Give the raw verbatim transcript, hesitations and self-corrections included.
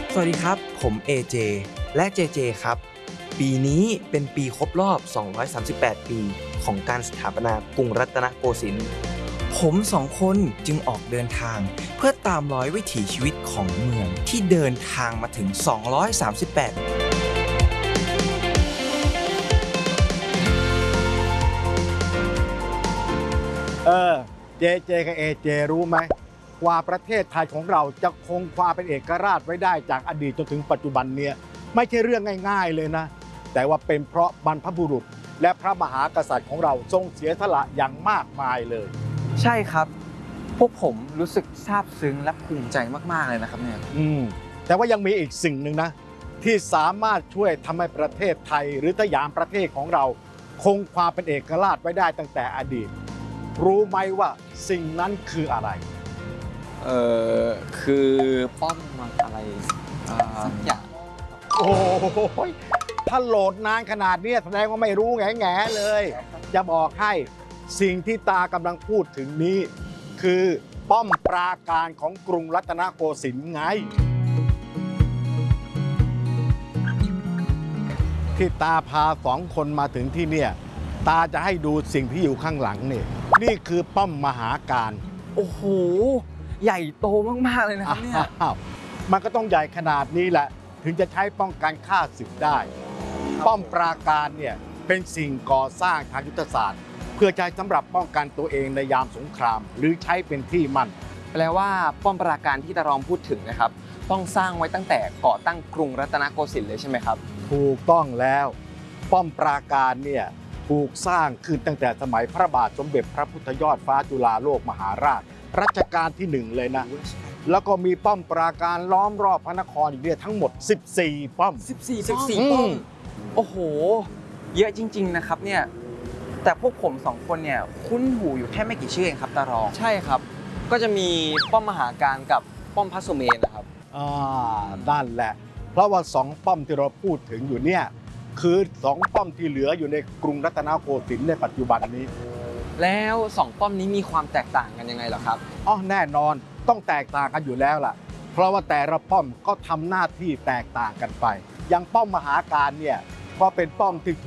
สวัสดีครับผม เอ เจ และ เจ เจ ครับปีนี้เป็นปีครบรอบ สองร้อยสามสิบแปด ปีของการสถาปนากรุงรัตนโกสินทร์ผมสองคนจึงออกเดินทางเพื่อตามรอยวิถีชีวิตของเมืองที่เดินทางมาถึง สองร้อยสามสิบแปดเออ เจ เจ กับ เอ เจ รู้ไหมกว่าประเทศไทยของเราจะคงความเป็นเอกราชไว้ได้จากอดีตจนถึงปัจจุบันเนี่ยไม่ใช่เรื่องง่ายๆเลยนะ แต่ว่าเป็นเพราะบรรพบุรุษและพระมหากษัตริย์ของเราทรงเสียสละอย่างมากมายเลยใช่ครับพวกผมรู้สึกซาบซึ้งและภูมิใจมากๆเลยนะครับเนี่ยอืมแต่ว่ายังมีอีกสิ่งหนึ่งนะที่สามารถช่วยทำให้ประเทศไทยหรือสยามประเทศของเราคงความเป็นเอกราชไว้ได้ตั้งแต่อดีต รู้ไหมว่าสิ่งนั้นคืออะไรเออคือป้อมมันอะไรสักอย่างโอ้โหถ้าโหลดนานขนาดนี้แสดงว่าไม่รู้แง่แง่เลย จะบอกให้สิ่งที่ตากำลังพูดถึงนี้ คือป้อมปราการของกรุงรัตนโกสินทร์ไง ที่ตาพาสองคนมาถึงที่เนี่ยตาจะให้ดูสิ่งที่อยู่ข้างหลังนี่นี่คือป้อมมหาการโอ้โหใหญ่โตมากๆเลยนะครับเนี่ยอ้าวมันก็ต้องใหญ่ขนาดนี้แหละถึงจะใช้ป้องกันฆ่าศึกได้ ป้อมปราการเนี่ยเป็นสิ่งก่อสร้างทางยุทธศาสตร์ เพื่อใช้สำหรับป้องกันตัวเองในยามสงคราม หรือใช้เป็นที่มั่นแปลว่าป้อมปราการที่ตารองพูดถึงนะครับต้องสร้างไว้ตั้งแต่ก่อตั้งกรุงรัตนโกสินทร์เลยใช่ไหมครับถูกต้องแล้ว ป้อมปราการเนี่ยถูกสร้างขึ้นตั้งแต่สมัยพระบาทสมเด็จพระพุทธยอดฟ้าจุฬาโลกมหาราชรัชกาลที่หนึ่งเลยนะ แล้วก็มีป้อมปราการล้อมรอบพระนครอีกเนี่ยทั้งหมด สิบสี่ ป้อมสิบสี่ ป้อมอืมป้อมโอ้โหเยอะจริงๆนะครับเนี่ยแต่พวกผมสองคนเนี่ยคุ้นหูอยู่แค่ไม่กี่ชื่อเองครับตารองใช่ครับก็จะมีป้อมมหาการกับป้อมพระสุเมนนะครับอ่านั่นแหละ เพราะว่าสองป้อมที่เราพูดถึงอยู่เนี่ยคือสองป้อมที่เหลืออยู่ในกรุงรัตนโกสินทร์ในปัจจุบันนี้แล้วสองป้อมนี้มีความแตกต่างกันยังไงเหรอครับอ๋อแน่นอนต้องแตกต่างกันอยู่แล้วล่ะ เพราะว่าแต่ละป้อมก็ทำหน้าที่แตกต่างกันไป อย่างป้อมมหาการเนี่ยก็เป็นป้อมที่